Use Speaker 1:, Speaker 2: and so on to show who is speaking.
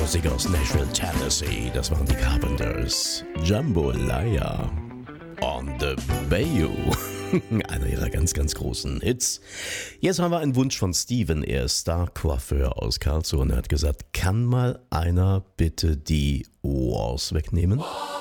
Speaker 1: Musik aus Nashville, Tennessee. Das waren die Carpenters. Jambalaya on the Bayou. Einer ihrer ganz, ganz großen Hits. Jetzt haben wir einen Wunsch von Steven. Er ist Star-Coiffeur aus Karlsruhe und er hat gesagt, kann mal einer bitte die Walls wegnehmen?